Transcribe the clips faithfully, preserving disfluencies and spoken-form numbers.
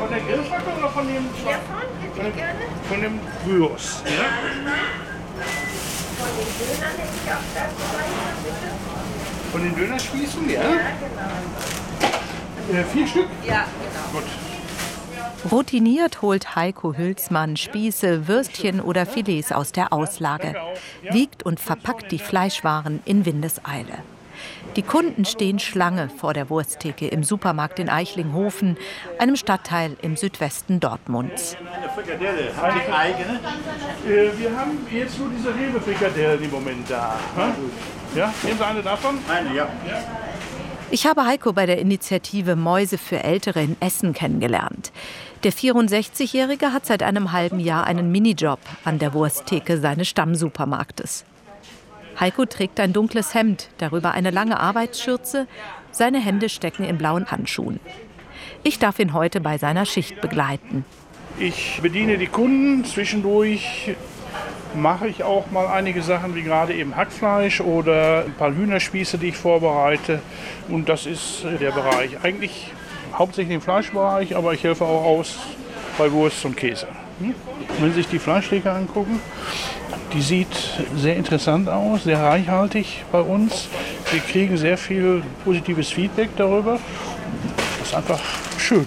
Von der Grillfackel oder von dem? Ja, von, hätte ich gerne. Von dem Gyros. Ja? Von den Dönern hätte ich auch das weiter, bitte. Von den Dönerspießen, ja? Ja, genau. Äh, vier Stück? Ja, genau. Gut. Routiniert holt Heiko Hülsmann Spieße, Würstchen oder Filets aus der Auslage, wiegt und verpackt die Fleischwaren in Windeseile. Die Kunden stehen Schlange vor der Wursttheke im Supermarkt in Eichlinghofen, einem Stadtteil im Südwesten Dortmunds. Eine Frikadelle, eine eigene? Äh, wir haben jetzt nur diese Rewe-Frikadellen im Moment da. Hm? Ja, nehmen Sie eine davon? Eine, ja. ja. Ich habe Heiko bei der Initiative Mäuse für Ältere in Essen kennengelernt. Der vierundsechzigjährige hat seit einem halben Jahr einen Minijob an der Wursttheke seines Stammsupermarktes. Heiko trägt ein dunkles Hemd, darüber eine lange Arbeitsschürze. Seine Hände stecken in blauen Handschuhen. Ich darf ihn heute bei seiner Schicht begleiten. Ich bediene die Kunden. Zwischendurch mache ich auch mal einige Sachen, wie gerade eben Hackfleisch oder ein paar Hühnerspieße, die ich vorbereite. Und das ist der Bereich. Eigentlich hauptsächlich im Fleischbereich, aber ich helfe auch aus bei Wurst und Käse. Wenn Sie sich die Fleischtheke angucken, die sieht sehr interessant aus, sehr reichhaltig bei uns. Wir kriegen sehr viel positives Feedback darüber. Das ist einfach schön.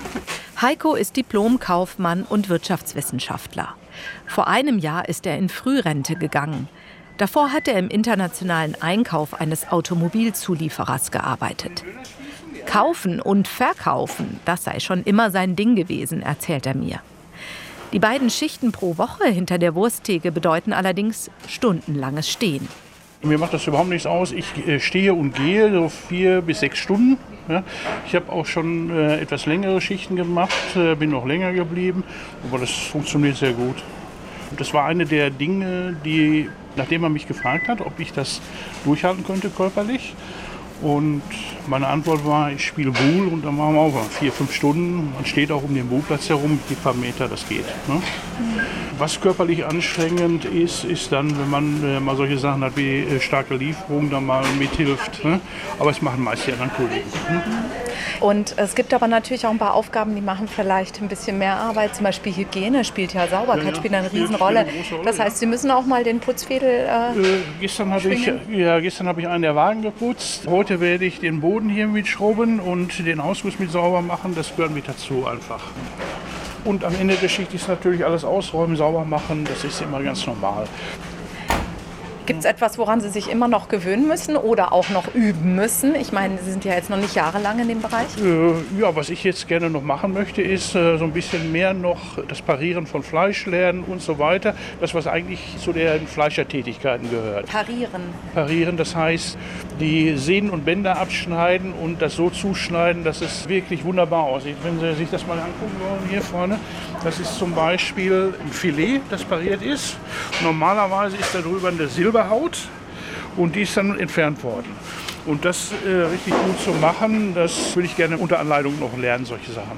Heiko ist Diplom-Kaufmann und Wirtschaftswissenschaftler. Vor einem Jahr ist er in Frührente gegangen. Davor hat er im internationalen Einkauf eines Automobilzulieferers gearbeitet. Kaufen und verkaufen, das sei schon immer sein Ding gewesen, erzählt er mir. Die beiden Schichten pro Woche hinter der Wursttheke bedeuten allerdings stundenlanges Stehen. Mir macht das überhaupt nichts aus. Ich stehe und gehe so vier bis sechs Stunden. Ja. Ich habe auch schon äh, etwas längere Schichten gemacht, äh, bin noch länger geblieben, aber das funktioniert sehr gut. Und das war eine der Dinge, die, nachdem man mich gefragt hat, ob ich das durchhalten könnte körperlich. Und meine Antwort war, ich spiele Buhl und dann machen wir auch vier, fünf Stunden. Man steht auch um den Buhlplatz herum, die paar Meter, das geht. Ne? Was körperlich anstrengend ist, ist dann, wenn man äh, mal solche Sachen hat wie äh, starke Lieferung, dann mal mithilft. Ne? Aber es machen meist die anderen Kollegen. Ne? Und es gibt aber natürlich auch ein paar Aufgaben, die machen vielleicht ein bisschen mehr Arbeit. Zum Beispiel Hygiene spielt ja, Sauberkeit ja, ja. spielt eine Riesenrolle. Rolle, das heißt, Sie müssen auch mal den Putzfädel äh, äh, Gestern habe ich, ja, gestern habe ich einen der Wagen geputzt. Heute werde ich den Boden hier mitschrubben und den Ausguss mit sauber machen. Das gehört mit dazu einfach. Und am Ende der Schicht ist natürlich alles ausräumen, sauber machen. Das ist immer ganz normal. Gibt es etwas, woran Sie sich immer noch gewöhnen müssen oder auch noch üben müssen? Ich meine, Sie sind ja jetzt noch nicht jahrelang in dem Bereich. Äh, ja, was ich jetzt gerne noch machen möchte, ist äh, so ein bisschen mehr noch das Parieren von Fleisch lernen und so weiter. Das, was eigentlich zu den Fleischertätigkeiten gehört. Parieren? Parieren, das heißt, die Sehnen und Bänder abschneiden und das so zuschneiden, dass es wirklich wunderbar aussieht. Wenn Sie sich das mal angucken wollen, hier vorne, das ist zum Beispiel ein Filet, das pariert ist. Normalerweise ist da drüber eine Silberhaut und die ist dann entfernt worden. Und das äh, richtig gut zu machen, das würde ich gerne unter Anleitung noch lernen, solche Sachen.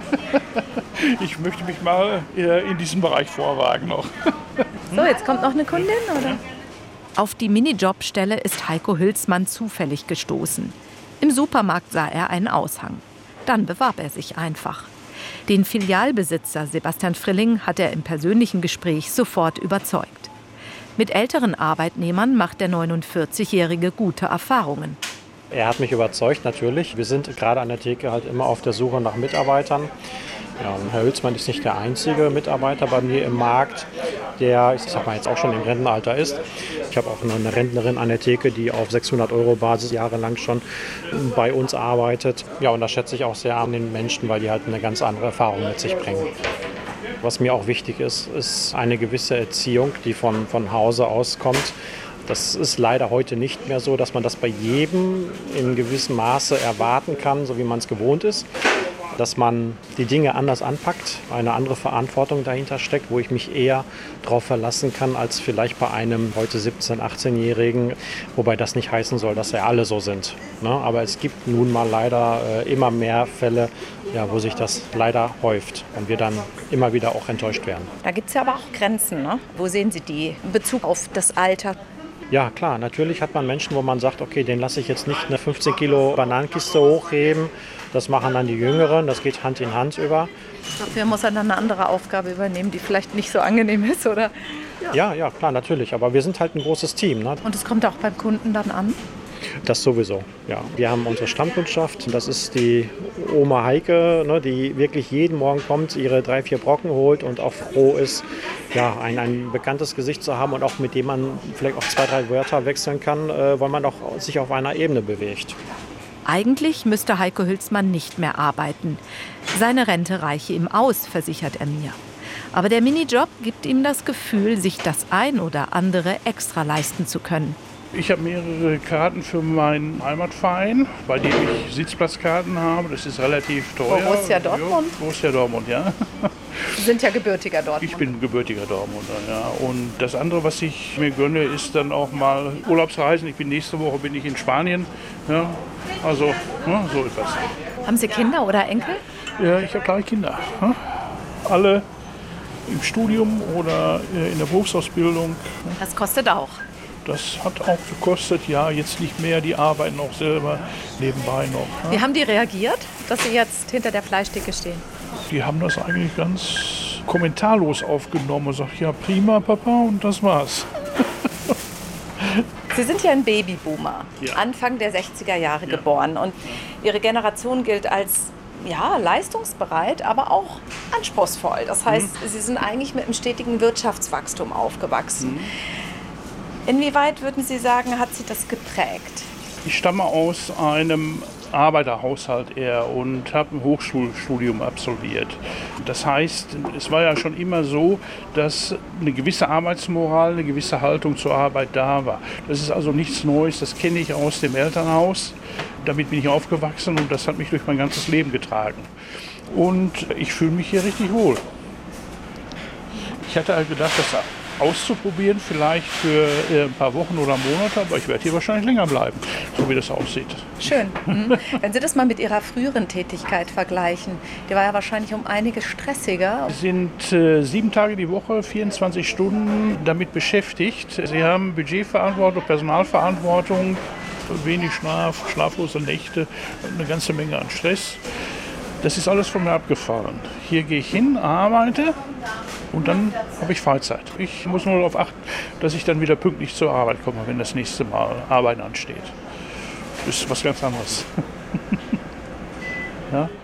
Ich möchte mich mal äh, in diesem Bereich vorwagen noch. So, jetzt kommt noch eine Kundin, oder? Auf die Minijobstelle ist Heiko Hülsmann zufällig gestoßen. Im Supermarkt sah er einen Aushang. Dann bewarb er sich einfach. Den Filialbesitzer Sebastian Frilling hat er im persönlichen Gespräch sofort überzeugt. Mit älteren Arbeitnehmern macht der neunundvierzigjährige gute Erfahrungen. Er hat mich überzeugt, natürlich. Wir sind gerade an der Theke halt immer auf der Suche nach Mitarbeitern. Ja, und Herr Hülsmann ist nicht der einzige Mitarbeiter bei mir im Markt, der, ich sag mal, jetzt auch schon im Rentenalter ist. Ich habe auch noch eine Rentnerin an der Theke, die auf sechshundert Euro Basis jahrelang schon bei uns arbeitet. Ja, und das schätze ich auch sehr an den Menschen, weil die halt eine ganz andere Erfahrung mit sich bringen. Was mir auch wichtig ist, ist eine gewisse Erziehung, die von, von Hause aus kommt. Das ist leider heute nicht mehr so, dass man das bei jedem in gewissem Maße erwarten kann, so wie man es gewohnt ist. Dass man die Dinge anders anpackt, eine andere Verantwortung dahinter steckt, wo ich mich eher darauf verlassen kann, als vielleicht bei einem heute siebzehn-, achtzehnjährigen, wobei das nicht heißen soll, dass ja alle so sind. Ne? Aber es gibt nun mal leider äh, immer mehr Fälle, ja, wo sich das leider häuft und wir dann immer wieder auch enttäuscht werden. Da gibt es ja aber auch Grenzen, ne? Wo sehen Sie die in Bezug auf das Alter? Ja, klar, natürlich hat man Menschen, wo man sagt, okay, den lasse ich jetzt nicht eine fünfzehn Kilo Bananenkiste hochheben. Das machen dann die Jüngeren, das geht Hand in Hand über. Dafür muss er dann eine andere Aufgabe übernehmen, die vielleicht nicht so angenehm ist, oder? Ja, ja, klar, natürlich. Aber wir sind halt ein großes Team. Ne? Und es kommt auch beim Kunden dann an? Das sowieso, ja. Wir haben unsere Stammkundschaft, das ist die Oma Heike, ne, die wirklich jeden Morgen kommt, ihre drei, vier Brocken holt und auch froh ist, ja, ein, ein bekanntes Gesicht zu haben und auch mit dem man vielleicht auch zwei, drei Wörter wechseln kann, äh, weil man auch sich auf einer Ebene bewegt. Eigentlich müsste Heiko Hülsmann nicht mehr arbeiten. Seine Rente reiche ihm aus, versichert er mir. Aber der Minijob gibt ihm das Gefühl, sich das ein oder andere extra leisten zu können. Ich habe mehrere Karten für meinen Heimatverein, bei dem ich Sitzplatzkarten habe. Das ist relativ teuer. Borussia Dortmund? Ja, Borussia Dortmund, ja. Sie sind ja gebürtiger Dortmund. Ich bin gebürtiger Dortmunder, ja. Und das andere, was ich mir gönne, ist dann auch mal Urlaubsreisen. Ich bin nächste Woche bin ich in Spanien. Ja. Also, ja, so etwas. Haben Sie Kinder oder Enkel? Ja, ich habe drei Kinder. Ja. Alle im Studium oder in der Berufsausbildung. Das kostet auch. Das hat auch gekostet, ja, jetzt nicht mehr, die arbeiten auch selber nebenbei noch. Ja. Wie haben die reagiert, dass Sie jetzt hinter der Fleischtheke stehen? Die haben das eigentlich ganz kommentarlos aufgenommen und sagt, ja prima Papa, und das war's. Sie sind ja ein Babyboomer, Ja. Anfang der sechziger Jahre Ja. geboren. Und Ihre Generation gilt als ja, leistungsbereit, aber auch anspruchsvoll. Das heißt, mhm. Sie sind eigentlich mit einem stetigen Wirtschaftswachstum aufgewachsen. Mhm. Inwieweit würden Sie sagen, hat Sie das geprägt? Ich stamme aus einem Arbeiterhaushalt eher und habe ein Hochschulstudium absolviert. Das heißt, es war ja schon immer so, dass eine gewisse Arbeitsmoral, eine gewisse Haltung zur Arbeit da war. Das ist also nichts Neues, das kenne ich aus dem Elternhaus. Damit bin ich aufgewachsen und das hat mich durch mein ganzes Leben getragen. Und ich fühle mich hier richtig wohl. Ich hatte halt gedacht, das auszuprobieren, vielleicht für äh, ein paar Wochen oder Monate, aber ich werde hier wahrscheinlich länger bleiben, so wie das aussieht. Schön. Mhm. Wenn Sie das mal mit Ihrer früheren Tätigkeit vergleichen, die war ja wahrscheinlich um einiges stressiger. Sie sind äh, sieben Tage die Woche, vierundzwanzig Stunden damit beschäftigt. Sie haben Budgetverantwortung, Personalverantwortung, wenig Schlaf, schlaflose Nächte, eine ganze Menge an Stress. Das ist alles von mir abgefallen. Hier gehe ich hin, arbeite und dann habe ich Freizeit. Ich muss nur darauf achten, dass ich dann wieder pünktlich zur Arbeit komme, wenn das nächste Mal Arbeit ansteht. Das ist was ganz anderes. Ja?